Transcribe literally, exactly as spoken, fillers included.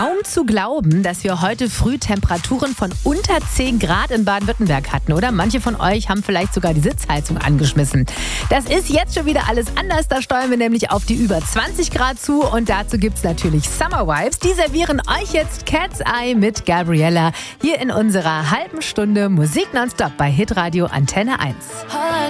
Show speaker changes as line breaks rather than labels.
Kaum zu glauben, dass wir heute früh Temperaturen von unter zehn Grad in Baden-Württemberg hatten, oder? Manche von euch haben vielleicht sogar die Sitzheizung angeschmissen. Das ist jetzt schon wieder alles anders. Da steuern wir nämlich auf die über zwanzig Grad zu. Und dazu gibt es natürlich Summer Vibes. Die servieren euch jetzt Cat's Eye mit Gabriella hier in unserer halben Stunde Musik nonstop bei Hitradio Antenne eins.